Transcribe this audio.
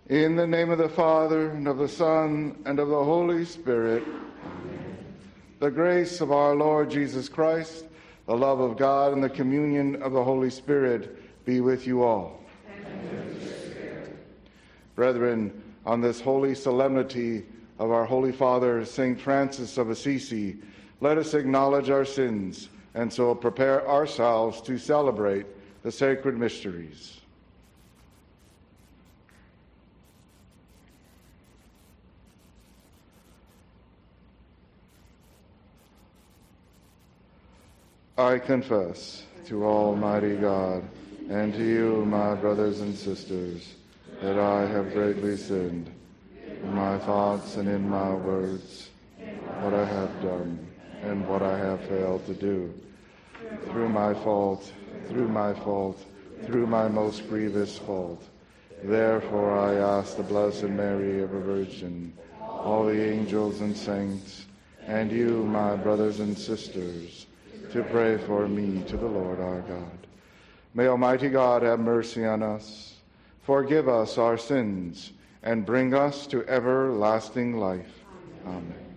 In the name of the Father, and of the Son, and of the Holy Spirit. Amen. The grace of our Lord Jesus Christ, the love of God, and the communion of the Holy Spirit be with you all. And with your spirit. Brethren, on this holy solemnity of our Holy Father, St. Francis of Assisi, let us acknowledge our sins and so prepare ourselves to celebrate the sacred mysteries. I confess to Almighty God and to you, my brothers and sisters, that I have greatly sinned in my thoughts and in my words, what I have done and what I have failed to do. Through my fault, through my most grievous fault. Therefore I ask the Blessed Mary, ever Virgin, all the angels and saints, and you, my brothers and sisters, to pray for me to the Lord our God. May Almighty God have mercy on us, forgive us our sins, and bring us to everlasting life. Amen.